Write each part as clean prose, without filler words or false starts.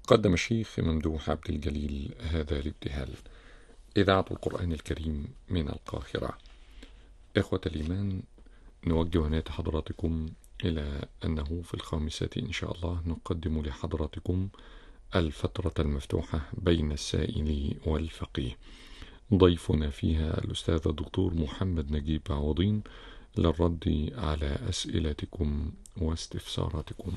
قدم الشيخ ممدوح عبد الجليل هذا الابتهال. إذاعة القرآن الكريم من القاهرة. إخوة الإيمان، نوجه عناية حضراتكم إلى أنه في 5 إن شاء الله نقدم لحضراتكم الفترة المفتوحة بين السائل والفقيه. ضيفنا فيها الأستاذ الدكتور محمد نجيب عوضين للرد على أسئلتكم واستفساراتكم.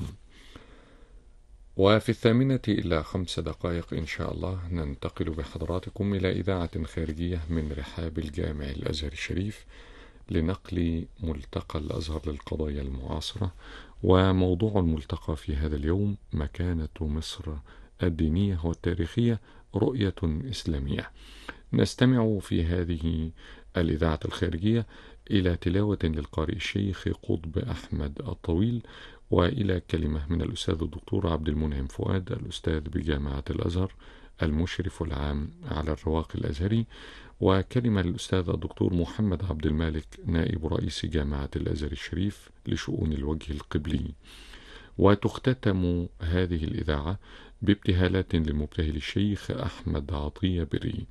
وفي 8:05 إن شاء الله ننتقل بحضراتكم إلى إذاعة خارجية من رحاب الجامع الأزهر الشريف لنقل ملتقى الأزهر للقضايا المعاصرة. وموضوع الملتقى في هذا اليوم: مكانة مصر الدينية والتاريخية، رؤية إسلامية. نستمع في هذه الإذاعة الخارجية إلى تلاوة للقارئ الشيخ قطب أحمد الطويل، وإلى كلمة من الأستاذ الدكتور عبد المنعم فؤاد، الأستاذ بجامعة الأزهر المشرف العام على الرواق الأزهري، وكلمة للأستاذ الدكتور محمد عبد المالك نائب رئيس جامعة الأزهر الشريف لشؤون الوجه القبلي. وتختتم هذه الإذاعة بابتهالات للمبتهل الشيخ أحمد عطية بري.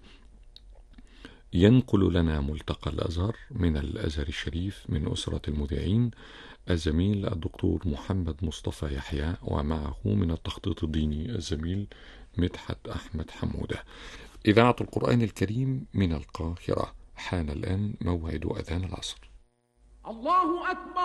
ينقل لنا ملتقى الأزهر من الأزهر الشريف من أسرة المذيعين الزميل الدكتور محمد مصطفى يحيى، ومعه من التخطيط الديني الزميل مدحت أحمد حمودة. إذاعة القرآن الكريم من القاهرة. حان الآن موعد أذان العصر. الله أكبر.